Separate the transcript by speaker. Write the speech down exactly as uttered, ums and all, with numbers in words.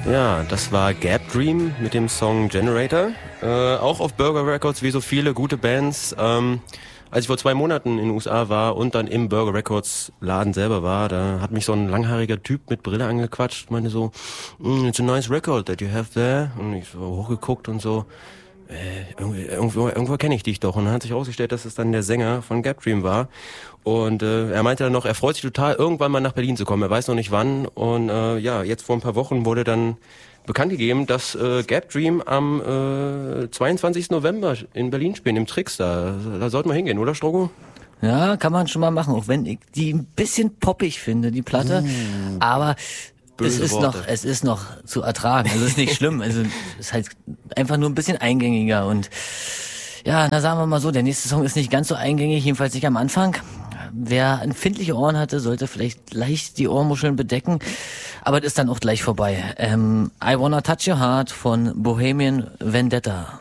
Speaker 1: Ja, das war Gap Dream mit dem Song Generator. Äh, auch auf Burger Records, wie so viele gute Bands. Ähm, als ich vor zwei Monaten in den U S A war und dann im Burger Records Laden selber war, da hat mich so ein langhaariger Typ mit Brille angequatscht, meinte so, mm, it's a nice record that you have there. Und ich so hochgeguckt und so, äh, irgendwo, irgendwo, irgendwo kenne ich dich doch. Und dann hat sich herausgestellt, dass es dann der Sänger von Gap Dream war. Und äh, er meinte dann noch, er freut sich total, irgendwann mal nach Berlin zu kommen. Er weiß noch nicht wann. Und äh, ja, jetzt vor ein paar Wochen wurde dann bekannt gegeben, dass äh, Gap Dream am äh, zweiundzwanzigsten November in Berlin spielen, im Trickster. Da sollten wir hingehen, oder Strogo?
Speaker 2: Ja, kann man schon mal machen, auch wenn ich die ein bisschen poppig finde, die Platte. Mm. Aber Böse es ist Worte. noch, es ist noch zu ertragen. Also es ist nicht schlimm. Also es ist halt einfach nur ein bisschen eingängiger. Und ja, na sagen wir mal so, der nächste Song ist nicht ganz so eingängig, jedenfalls nicht am Anfang. Wer empfindliche Ohren hatte, sollte vielleicht leicht die Ohrmuscheln bedecken. Aber das ist dann auch gleich vorbei. Ähm, I Wanna Touch Your Heart von Bohemian Vendetta.